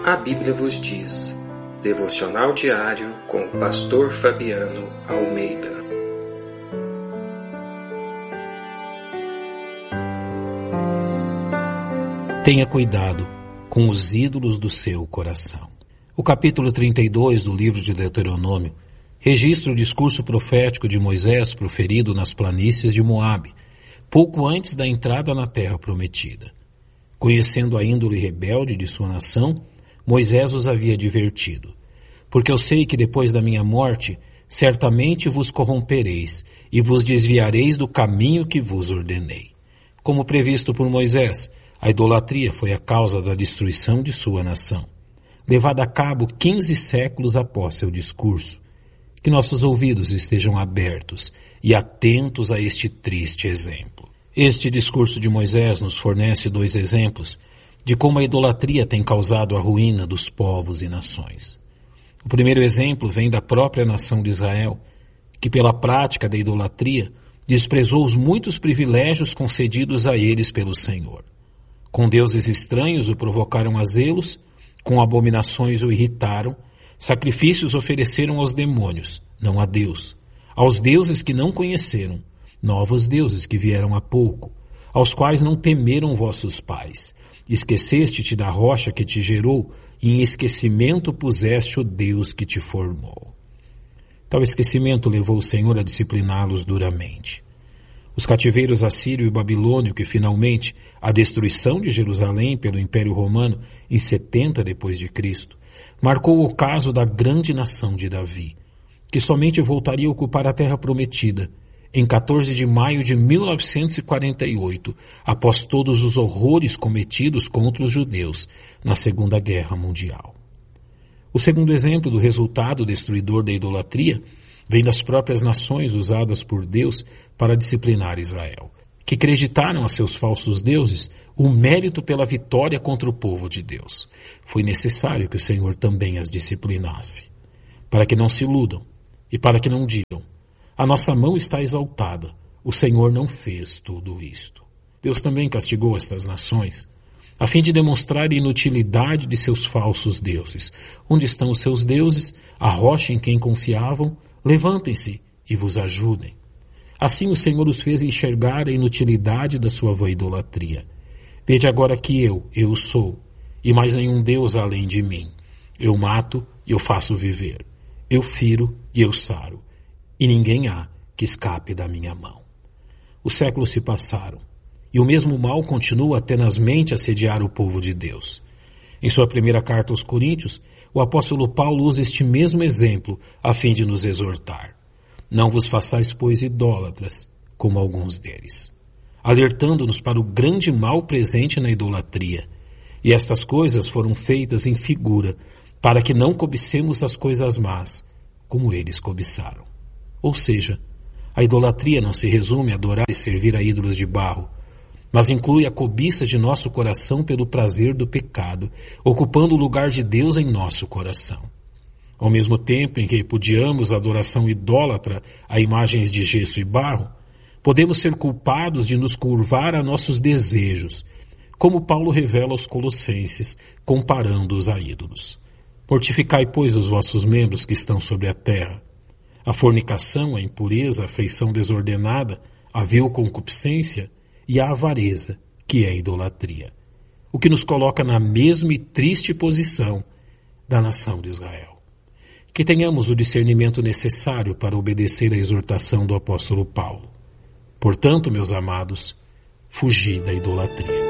A Bíblia vos diz. Devocional diário com o pastor Fabiano Almeida. Tenha cuidado com os ídolos do seu coração. O capítulo 32 do livro de Deuteronômio registra o discurso profético de Moisés proferido nas planícies de Moabe, pouco antes da entrada na terra prometida. Conhecendo a índole rebelde de sua nação, Moisés os havia advertido: porque eu sei que depois da minha morte, certamente vos corrompereis e vos desviareis do caminho que vos ordenei. Como previsto por Moisés, a idolatria foi a causa da destruição de sua nação, levada a cabo 15 séculos após seu discurso. Que nossos ouvidos estejam abertos e atentos a este triste exemplo. Este discurso de Moisés nos fornece 2 exemplos de como a idolatria tem causado a ruína dos povos e nações. O primeiro exemplo vem da própria nação de Israel, que pela prática da idolatria desprezou os muitos privilégios concedidos a eles pelo Senhor. Com deuses estranhos o provocaram a zelos, com abominações o irritaram, sacrifícios ofereceram aos demônios, não a Deus, aos deuses que não conheceram, novos deuses que vieram há pouco, aos quais não temeram vossos pais. Esqueceste-te da rocha que te gerou, e em esquecimento puseste o Deus que te formou. Tal esquecimento levou o Senhor a discipliná-los duramente. Os cativeiros assírio e babilônio, que finalmente a destruição de Jerusalém pelo Império Romano em 70 depois de Cristo, marcou o caso da grande nação de Davi, que somente voltaria a ocupar a terra prometida em 14 de maio de 1948, após todos os horrores cometidos contra os judeus na Segunda Guerra Mundial. O segundo exemplo do resultado destruidor da idolatria vem das próprias nações usadas por Deus para disciplinar Israel, que acreditaram a seus falsos deuses o mérito pela vitória contra o povo de Deus. Foi necessário que o Senhor também as disciplinasse, para que não se iludam e para que não digam: a nossa mão está exaltada, o Senhor não fez tudo isto. Deus também castigou estas nações, a fim de demonstrar a inutilidade de seus falsos deuses. Onde estão os seus deuses, a rocha em quem confiavam? Levantem-se e vos ajudem. Assim o Senhor os fez enxergar a inutilidade da sua vã idolatria. Vede agora que eu sou, e mais nenhum Deus além de mim. Eu mato e eu faço viver. Eu firo e eu saro. E ninguém há que escape da minha mão. Os séculos se passaram, e o mesmo mal continua tenazmente a assediar o povo de Deus. Em sua primeira carta aos Coríntios, o apóstolo Paulo usa este mesmo exemplo a fim de nos exortar. Não vos façais, pois, idólatras, como alguns deles, alertando-nos para o grande mal presente na idolatria. E estas coisas foram feitas em figura, para que não cobicemos as coisas más, como eles cobiçaram. Ou seja, a idolatria não se resume a adorar e servir a ídolos de barro, mas inclui a cobiça de nosso coração pelo prazer do pecado, ocupando o lugar de Deus em nosso coração. Ao mesmo tempo em que repudiamos a adoração idólatra a imagens de gesso e barro, podemos ser culpados de nos curvar a nossos desejos, como Paulo revela aos Colossenses, comparando-os a ídolos. Mortificai, pois, os vossos membros que estão sobre a terra: a fornicação, a impureza, a afeição desordenada, a vil concupiscência e a avareza, que é a idolatria, o que nos coloca na mesma e triste posição da nação de Israel. Que tenhamos o discernimento necessário para obedecer à exortação do apóstolo Paulo. Portanto, meus amados, fugi da idolatria.